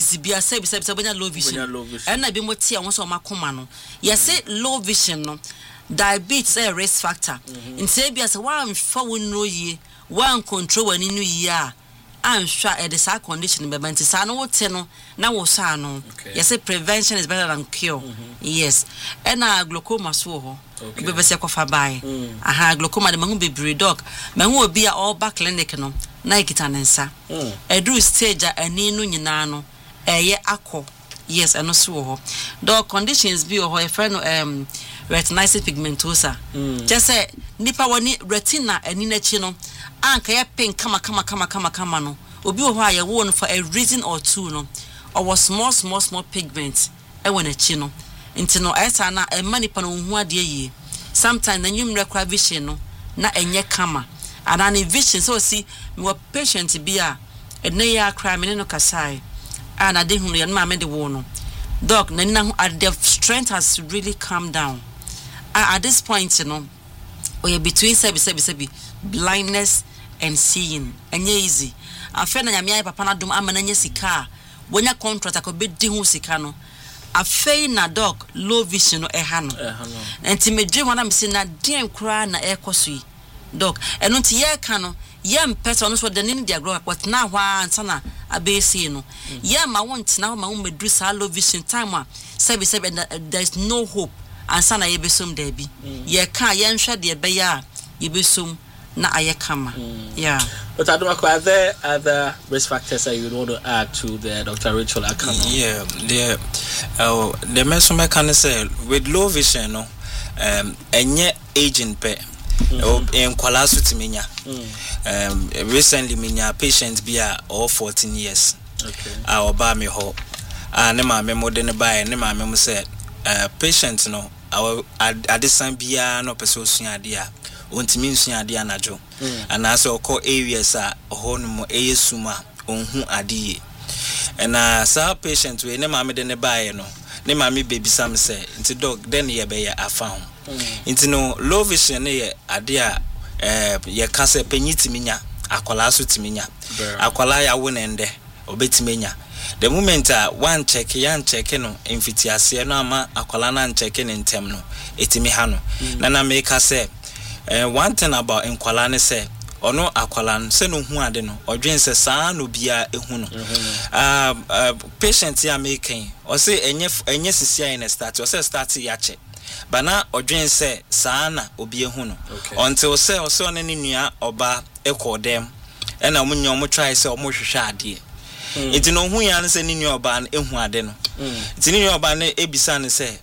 disease bia say benya low vision and na bi mo tie won so makoma no say low vision no diabetes a risk factor in say bia say wan fa won no yie wan control wani no yie a answa e the condition be banti sa no wote no na wo sa no say prevention is better than cure yes and glaucoma so ho be be se kofa bai glaucoma de mahu bebre doc mahu obi a all back clinic no na ikita nensa edu stage ani no nyina no eye akọ yes eno so ho doc conditions bi ho e friend retinitis pigmentosa just say nipa woni retina ani na chi no anka ya pink kama no obi wo ha ye wo no for a reason or two no or was small pigment e wona chi no nti no esa na e manipa no hu ade yi sometimes na nyum rekwa vision no na enye kama and vision so see me patient bi a ene ya cry me no kasai and I dey hu no ma me de wo no doc na the strength has really calmed down at this point you know we are between sebi blindness and seeing enye easy afa na nyame papa na dum amana nya sika wonya contract akobedi hu sika no afa na doc low vision no eha no enti medwe wana mse na den kura na ekoso yi doc eno nti ye ka no ye mpesa no so de ni dia grow what na hwa ansa na abesi no ye ma wont na ma wo medru sa low vision time a sebi there is no hope ansa na ye besum da bi ye ka ye nhwe de be ya ye besum na ayekama yeah. But are there other risk factors that you would want to add to the Dr. Rachel Akano? Yeah, the medicine can say with low vision, no, any aging pe, in kwalasu timinya. Recently, minya patient be all 14 years. Okay. Our ba me ho. Nema memo de ne buy. Nema memo said, patient no. Our adisan biya no person suadia. Untimi suadia najo. And also call areas are honmo eyesuma onhu adie. And sa patient we nema me de ne buy no. Nema me baby sam say into dog then ye be ya found. Into no low vision ye adia ye kase penyitiminya akwala so timinya. Akwala ya wonende obetimenya. The moment one check yan check no infitiase no ama akwala na check no ntem no etimi ha no na make say one thing about nkwala ne say ono akwala no se no hu ade no odwen se saa no bia ehu no patient ya making o say enye sisia in start o say start ya che bana odwen se saa na obi ehu no until say o say onani nua oba ekodem e na munyo mo try say o mo hwehwe ade enti no hu ya ne se ni nua oba ehu ade no enti ni nua oba ne ebisa ne se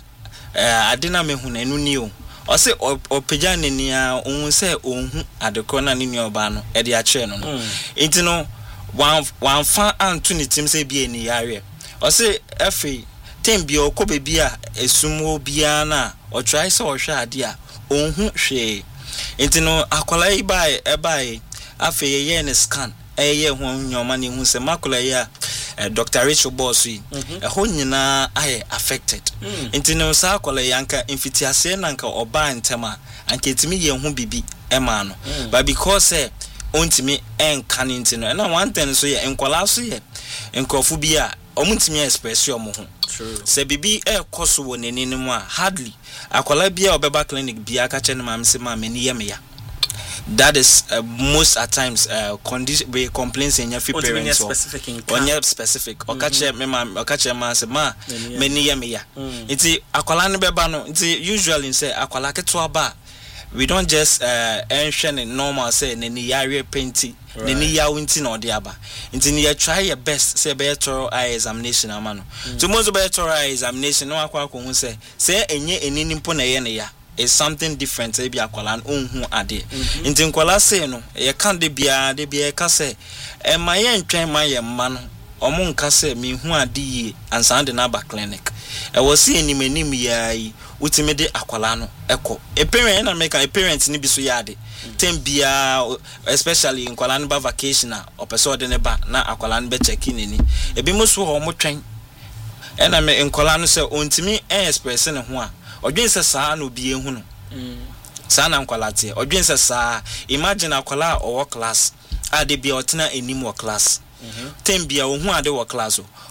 ade na mehu na enu ni o say opeja ne nia ohun say ohun adekọ na ni nua oba no e de a kire no no enti no wan fa antu ni tim say bi eni yare o say efi tembi okobe bia esumo bia na o try say o hwe ade a ohun hwe enti no akola yi bai afi ye ne scan eye ho nyoma ne hu se makula ya Dr. Rachel Bossy ho nyina aye affected enti no sa akola yanka infitiase nanka oba ntema anka etimi ye hu bibi ema no but because ontimi enka enti no na one thing so ye enkola so ye enkofu bi a omuntimi express yo mo ho se bibi ekoso wo nenini mu a hardly akola bia obeba clinic bia ka che ne mamse ma meni ye me ya. That is most at times condition we complaints in your parents or specific okache ma se ma meni ye me ya iti akwala ne beba no iti usually say akwala keto ba we don't just enhwe normal say neni yare painting neni ya winti na odi aba iti ni try your best say be thorough eye examination amano to most be thorough eye examination no akwa ko hu say enye enini mpo na ye ne ya is something different e bia kwala onhu ade nti nkwala say no ye kan de bia ka say e ma ye ntwen ma ye mma no omo nka say me hu ade yi ansan de na ba clinic e wo see enim yayi utime de akwala no eko e parent na make a parent ni bi so yade tem bia especially nkwala no ba vacation na opeso de ne ba na akwala no be check in ni e bi mo so ho mo twen e na me nkwala no say ontimi express ne ho a odwen se saa no bi ehu no saa na nkwala te odwen se saa imagine akwala o class ade bia otena enim wo class tem bia ohu ade wo class